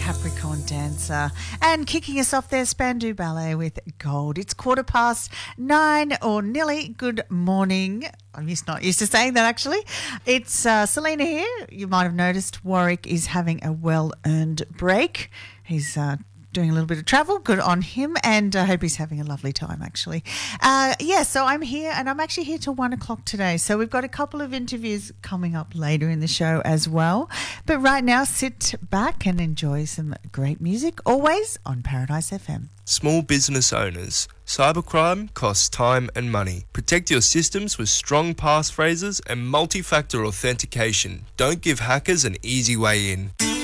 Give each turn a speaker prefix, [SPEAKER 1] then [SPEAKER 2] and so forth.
[SPEAKER 1] Capricorn Dancer. And kicking us off there, Spandau Ballet with Gold. It's 9:15 or nearly. Good morning. I'm not used to saying that, actually. It's Selena here. You might have noticed Warwick is having a well-earned break. He's doing a little bit of travel. Good on him, and I hope he's having a lovely time, actually. So I'm here, and I'm actually here till 1 o'clock today. So we've got a couple of interviews coming up later in the show as well. But right now, sit back and enjoy some great music, always on Paradise FM.
[SPEAKER 2] Small business owners. Cybercrime costs time and money. Protect your systems with strong passphrases and multi-factor authentication. Don't give hackers an easy way in.